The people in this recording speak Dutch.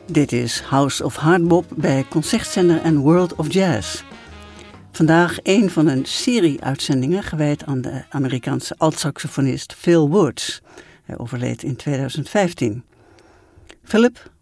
Dit is House of Hardbop bij Concertzender en World of Jazz. Vandaag een van een serie uitzendingen gewijd aan de Amerikaanse altsaxofonist Phil Woods. Hij overleed in 2015. Philip